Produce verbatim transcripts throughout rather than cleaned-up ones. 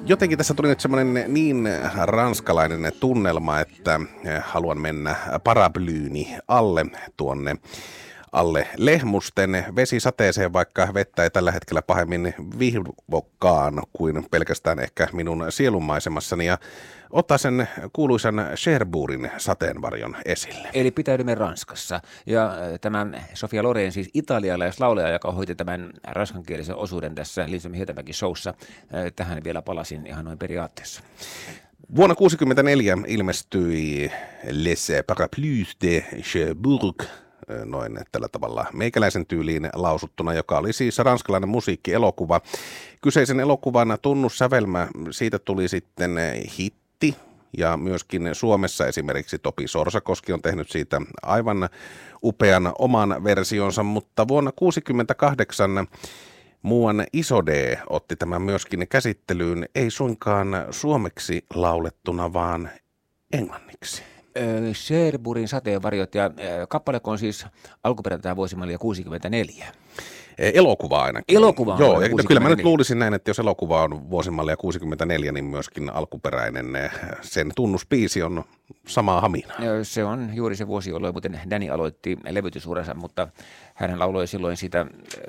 Jotenkin tässä tuli nyt semmoinen niin ranskalainen tunnelma, että haluan mennä paraplyyni alle tuonne alle Lehmusten vesisateeseen, vaikka vettä ei tällä hetkellä pahemmin vihvokkaan kuin pelkästään ehkä minun sielunmaisemassani, ja ottaa sen kuuluisan Cherbourgin sateenvarjon esille. Eli pitäydymme Ranskassa. Ja tämä Sophia Loren, siis italialaislaulaja, joka hoiti tämän ranskankielisen osuuden tässä Lindström Hietamäki showssa, tähän vielä palasin ihan noin periaatteessa. Vuonna tuhatyhdeksänsataakuusikymmentäneljä ilmestyi Les Parapluies de Cherbourg, noin tällä tavalla meikäläisen tyyliin lausuttuna, joka oli siis ranskalainen musiikkielokuva. Kyseisen elokuvan tunnussävelmä, siitä tuli sitten hitti, ja myöskin Suomessa esimerkiksi Topi Sorsakoski on tehnyt siitä aivan upean oman versionsa, mutta vuonna tuhatyhdeksänsataakuusikymmentäkahdeksan muuan Iso D otti tämän myöskin käsittelyyn, ei suinkaan suomeksi laulettuna, vaan englanniksi. Cherbourgin sateenvarjot, ja kappale on siis alkuperätään vuosimallia kuusikymmentäneljä. Elokuva ainakin. Elokuva on Joo, ja kyllä mä nyt luulisin näin, että jos elokuva on vuosimallia kuusikymmentäneljä, niin myöskin alkuperäinen sen tunnuspiisi on samaa haminaa. Se on juuri se vuosi, jolloin muuten Danny aloitti levytysuransa, mutta hän lauloi silloin siitä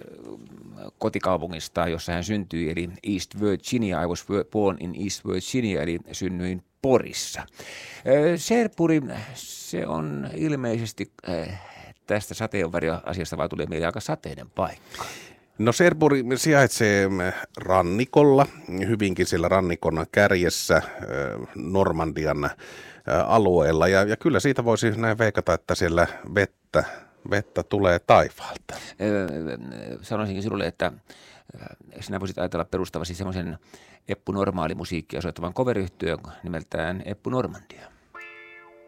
kotikaupungista, jossa hän syntyi, eli East Virginia. I was born in East Virginia, eli synnyin Porissa. Cherbourg, se on ilmeisesti tästä sateenvarjo-asiasta vaan tulee meille aika sateinen paikka. No Cherbourg sijaitsee rannikolla, hyvinkin siellä rannikon kärjessä Normandian alueella, ja, ja kyllä siitä voisi näin veikata, että siellä vettä, vettä tulee taivaalta. Sanoisinkin sinulle, että sinä voisit ajatella perustavasi semmoisen Eppu Normaali musiikkia soittavan cover-yhtyön nimeltään Eppu Normandia.